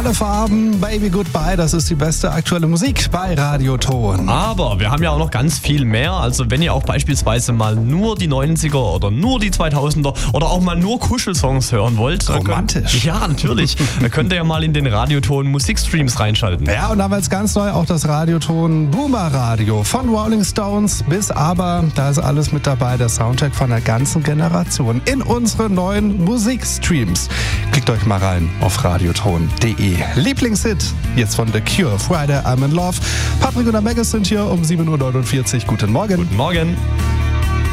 Alle Farben, Baby Goodbye, das ist die beste aktuelle Musik bei Radioton. Aber wir haben ja auch noch ganz viel mehr. Also wenn ihr auch beispielsweise mal nur die 90er oder nur die 2000er oder auch mal nur Kuschelsongs hören wollt. Romantisch. Ja, natürlich. Da könnt ihr ja mal in den Radioton Musikstreams reinschalten. Ja, und da war jetzt ganz neu auch das Radioton Boomer Radio. Von Rolling Stones bis Aber, da ist alles mit dabei. Der Soundtrack von der ganzen Generation in unsere neuen Musikstreams. Klickt euch mal rein auf radioton.de. Lieblingshit jetzt von The Cure, Friday I'm in Love. Patrick und der Megas sind hier um 7.49 Uhr. Guten Morgen. Guten Morgen.